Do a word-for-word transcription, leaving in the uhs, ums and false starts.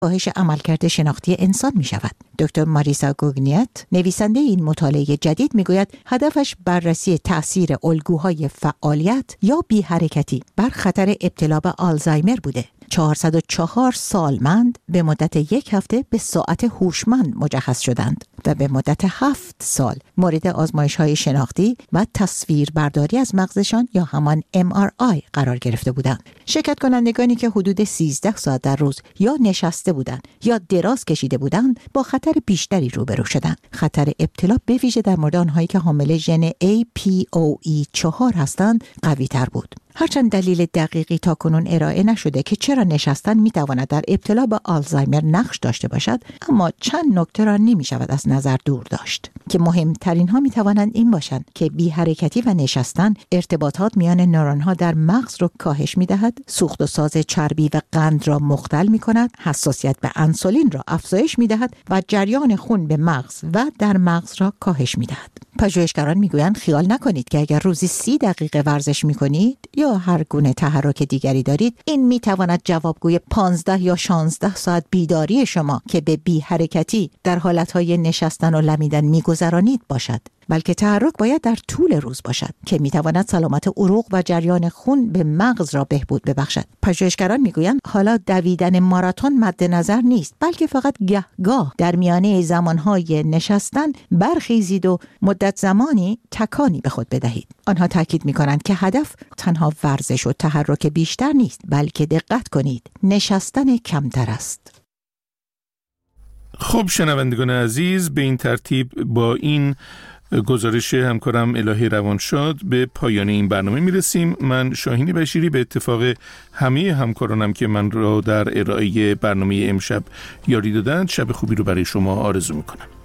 کاهش عملکرد شناختی انسان می شود. دکتر ماریسا گوگنیت، نویسنده این مطالعه جدید، می گوید هدفش بررسی تأثیر الگوهای فعالیت یا بی حرکتی بر خطر ابتلا به آلزایمر بوده. چهارصد و چهار سالمند به مدت یک هفته به ساعت هوشمند مجهز شدند و به مدت هفت سال مورد آزمایش‌های شناختی و تصویربرداری از مغزشان یا همان ام آر آی قرار گرفته بودند. شرکت کنندگانی که حدود سیزده ساعت در روز یا نشسته بودند یا دراز کشیده بودند با خطر بیشتری روبرو شدند. خطر ابتلا به ویژه در مورد آنهایی که حامل ژن ای پی او ای چهار هستند قوی تر بود. هرچند دلیل دقیقی تا کنون ارائه نشده که چرا نشستن میتواند در ابتلا به آلزایمر نقش داشته باشد، اما چند نکته را نمی شود از نظر دور داشت که مهمترین ها میتوانند این باشند که بی حرکتی و نشستن ارتباطات میان نورون ها در مغز را کاهش میدهد، سوخت و ساز چربی و قند را مختل میکند، حساسیت به انسولین را افزایش میدهد و جریان خون به مغز و در مغز را کاهش میدهد. پژوهشگران میگویند خیال نکنید که اگر روزی سی دقیقه ورزش میکنید یا هر گونه تحرک دیگری دارید، این میتواند جوابگوی پانزده یا شانزده ساعت بیداری شما که به بی حرکتی در حالتهای نشستن و لمیدن میگذرانید باشد، بلکه تحرک باید در طول روز باشد که میتواند سلامت عروق و جریان خون به مغز را بهبود ببخشد. پژوهشگران میگویند حالا دویدن ماراتون مد نظر نیست، بلکه فقط گهگاه در میانه زمانهای نشستن برخیزید و مدت زمانی تکانی به خود بدهید. آنها تاکید میکنند که هدف تنها ورزش و تحرک بیشتر نیست، بلکه دقت کنید نشستن کمتر است. خب شنوندگان عزیز، به این ترتیب با این گزارش همکارم الهی روانشاد به پایان این برنامه میرسیم. من شاهین بشیری به اتفاق همه همکارانم که من را در ارائه برنامه امشب یاری دادند، شب خوبی رو برای شما آرزو میکنم.